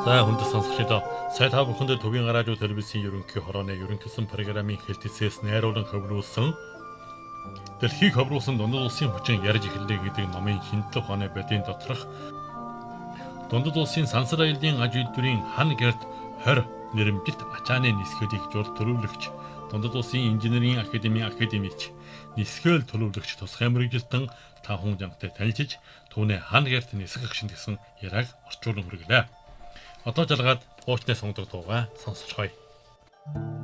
За хүндэт сонсогчдоо сая та бүхэнд төвийн радио телевизийн ерөнхий хорооны ерөнхийлсөн программын хэлтсээс найруулан хөврүүлсэн Дэлхийг хөврүүлсэн дундад улсын хүчин ярьж эхэллээ гэдэг номын шинжлэх ухааны бодийн доторх дундад улсын сансар аяллаа аж үйлдвэрийн хан гэрд 20 нэрэмжилт ачааны нисгэлийг жур төлөвлөгч дундад улсын инженерийн академич нисгэл төлөвлөгч тусгай мэргэжилтэн 5 жангатай танилцж түүнээ хан гэрд нисгэх шингэсэн яриаг орчуулан хүргэлээ. Одоо жалгаад хуучны сонгодог дуугаа сонсцгоё.